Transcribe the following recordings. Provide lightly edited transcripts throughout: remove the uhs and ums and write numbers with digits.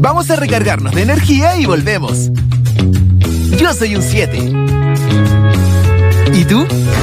Vamos a recargarnos de energía y volvemos. Yo soy un 7. ¿Y tú?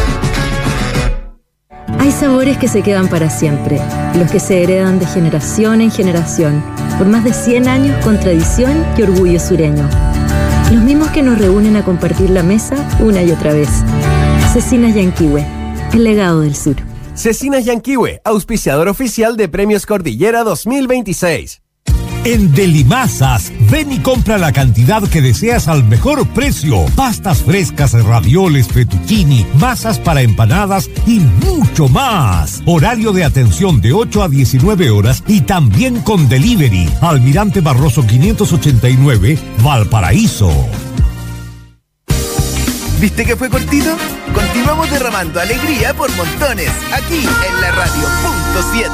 Hay sabores que se quedan para siempre, los que se heredan de generación en generación, por más de 100 años con tradición y orgullo sureño. Los mismos que nos reúnen a compartir la mesa una y otra vez. Cecinas Yanquihue, el legado del sur. Cecinas Yanquihue, auspiciador oficial de Premios Cordillera 2026. En Delimasas, ven y compra la cantidad que deseas al mejor precio. Pastas frescas, ravioles, fettuccini, masas para empanadas y mucho más. Horario de atención de 8 a 19 horas y también con delivery. Almirante Barroso 589, Valparaíso. ¿Viste que fue cortito? Continuamos derramando alegría por montones, aquí en la radio Punto 7.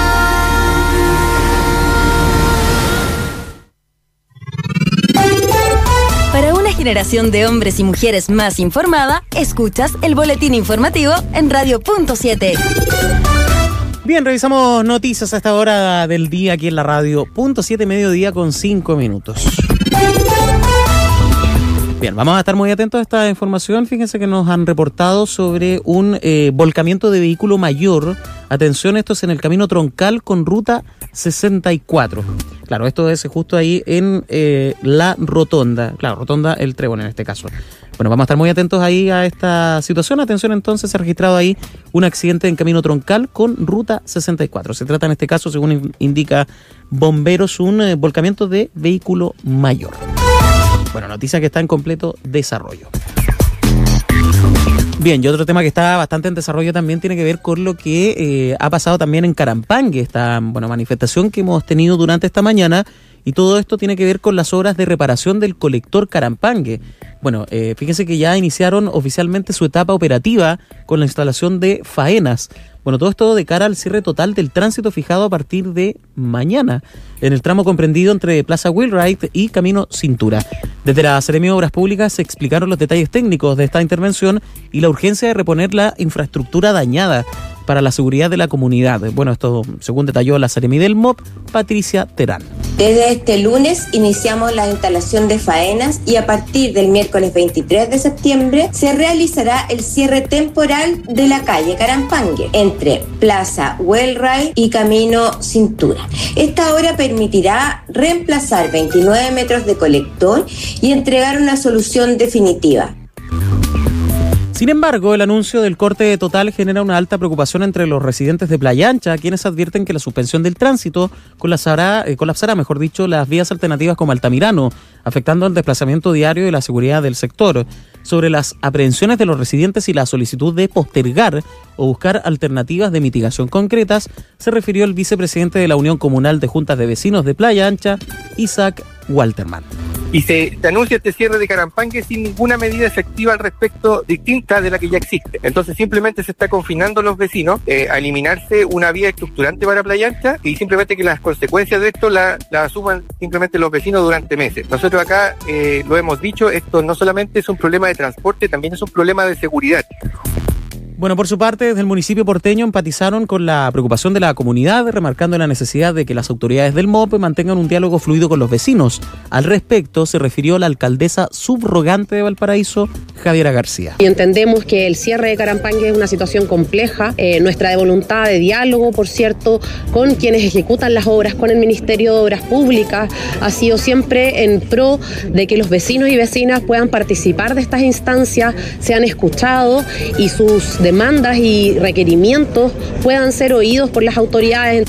Para una generación de hombres y mujeres más informada, escuchas el boletín informativo en Radio Punto 7. Bien, revisamos noticias a esta hora del día aquí en la radio Punto 7, mediodía con 5 minutos. Bien, vamos a estar muy atentos a esta información. Fíjense que nos han reportado sobre un volcamiento de vehículo mayor. Atención, esto es en el camino troncal con ruta 64. Claro, esto es justo ahí en la rotonda. Claro, rotonda El Trébol en este caso. Bueno, vamos a estar muy atentos ahí a esta situación. Atención, entonces, se ha registrado ahí un accidente en camino troncal con ruta 64. Se trata en este caso, según indica bomberos, un volcamiento de vehículo mayor. Bueno, noticia que está en completo desarrollo. Bien, y otro tema que está bastante en desarrollo también tiene que ver con lo que ha pasado también en Carampangue, esta manifestación que hemos tenido durante esta mañana, y todo esto tiene que ver con las obras de reparación del colector Carampangue. Bueno, fíjense que ya iniciaron oficialmente su etapa operativa con la instalación de faenas. Bueno, todo esto de cara al cierre total del tránsito fijado a partir de mañana, en el tramo comprendido entre Plaza Wheelwright y Camino Cintura. Desde la Seremia de Obras Públicas se explicaron los detalles técnicos de esta intervención y la urgencia de reponer la infraestructura dañada para la seguridad de la comunidad. Bueno, esto según detalló la Seremi del MOP, Patricia Terán. Desde este lunes iniciamos la instalación de faenas y a partir del miércoles 23 de septiembre se realizará el cierre temporal de la calle Carampangue entre Plaza Wheelwright y Camino Cintura. Esta obra permitirá reemplazar 29 metros de colector y entregar una solución definitiva. Sin embargo, el anuncio del corte total genera una alta preocupación entre los residentes de Playa Ancha, quienes advierten que la suspensión del tránsito colapsará, las vías alternativas como Altamirano, afectando el desplazamiento diario y la seguridad del sector. Sobre las aprehensiones de los residentes y la solicitud de postergar o buscar alternativas de mitigación concretas, se refirió el vicepresidente de la Unión Comunal de Juntas de Vecinos de Playa Ancha, Isaac Walterman. Y se anuncia este cierre de Carampangue sin ninguna medida efectiva al respecto distinta de la que ya existe. Entonces simplemente se está confinando a los vecinos a eliminarse una vía estructurante para Playa Ancha y simplemente que las consecuencias de esto la asuman simplemente los vecinos durante meses. Nosotros acá lo hemos dicho, esto no solamente es un problema de transporte, también es un problema de seguridad. Bueno, por su parte, desde el municipio porteño empatizaron con la preocupación de la comunidad, remarcando la necesidad de que las autoridades del MOP mantengan un diálogo fluido con los vecinos. Al respecto, se refirió la alcaldesa subrogante de Valparaíso, Javiera García. Y entendemos que el cierre de Carampangue es una situación compleja, nuestra voluntad de diálogo, por cierto, con quienes ejecutan las obras, con el Ministerio de Obras Públicas, ha sido siempre en pro de que los vecinos y vecinas puedan participar de estas instancias, sean escuchados y sus demandas y requerimientos puedan ser oídos por las autoridades.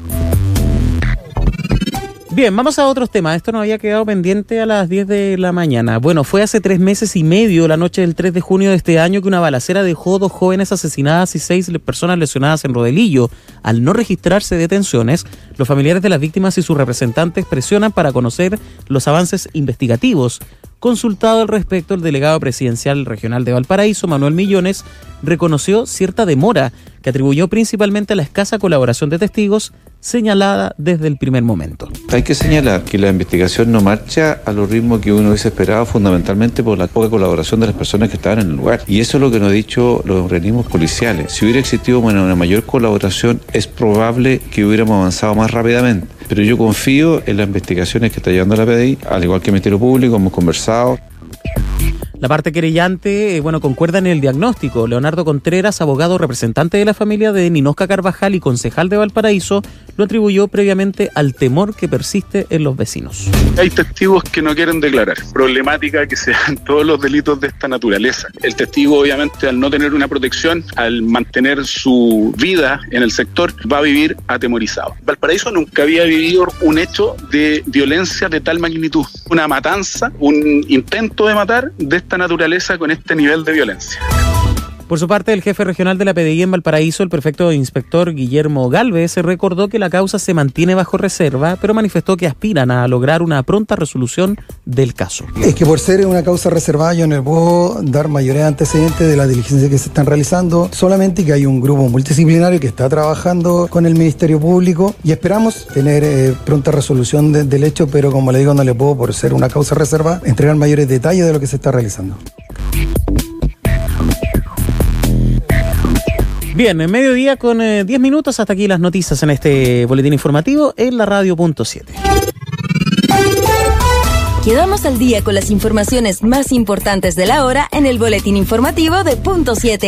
Bien, vamos a otros temas. Esto nos había quedado pendiente a las 10 de la mañana. Bueno, fue hace 3 meses y medio, la noche del 3 de junio de este año, que una balacera dejó 2 jóvenes asesinadas y 6 personas lesionadas en Rodelillo. Al no registrarse detenciones, los familiares de las víctimas y sus representantes presionan para conocer los avances investigativos. Consultado al respecto, el delegado presidencial regional de Valparaíso, Manuel Millones, reconoció cierta demora que atribuyó principalmente a la escasa colaboración de testigos señalada desde el primer momento. Hay que señalar que la investigación no marcha a los ritmos que uno hubiese esperado, fundamentalmente por la poca colaboración de las personas que estaban en el lugar. Y eso es lo que nos han dicho los organismos policiales. Si hubiera existido una mayor colaboración, es probable que hubiéramos avanzado más rápidamente. Pero yo confío en las investigaciones que está llevando la PDI, al igual que el Ministerio Público, hemos conversado. La parte querellante, concuerda en el diagnóstico. Leonardo Contreras, abogado representante de la familia de Ninosca Carvajal y concejal de Valparaíso, lo atribuyó previamente al temor que persiste en los vecinos. Hay testigos que no quieren declarar. Problemática que se dan todos los delitos de esta naturaleza. El testigo, obviamente, al no tener una protección, al mantener su vida en el sector, va a vivir atemorizado. Valparaíso nunca había vivido un hecho de violencia de tal magnitud. Una matanza, un intento de matar de esta naturaleza con este nivel de violencia. Por su parte, el jefe regional de la PDI en Valparaíso, el prefecto inspector Guillermo Galvez, recordó que la causa se mantiene bajo reserva, pero manifestó que aspiran a lograr una pronta resolución del caso. Es que por ser una causa reservada yo no puedo dar mayores antecedentes de las diligencias que se están realizando, solamente que hay un grupo multidisciplinario que está trabajando con el Ministerio Público y esperamos tener pronta resolución del hecho, pero como le digo, no le puedo, por ser una causa reservada, entregar mayores detalles de lo que se está realizando. Bien, en mediodía con 10 minutos, hasta aquí las noticias en este boletín informativo en la radio.7. Quedamos al día con las informaciones más importantes de la hora en el boletín informativo de .7.